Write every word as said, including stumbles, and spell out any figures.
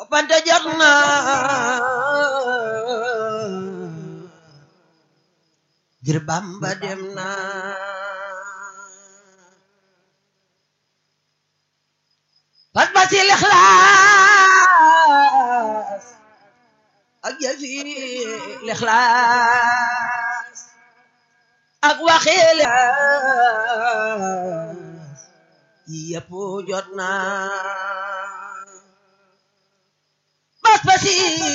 soppante jot na ngir Bamba dem na pas basi l'Ikhlaas ak jëfi l'Ikhlaas ak waxi l'Ikhlaas yépp jot na pas basi